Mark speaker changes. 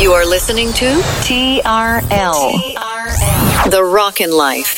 Speaker 1: You are listening to TRL, The Rockin' Life.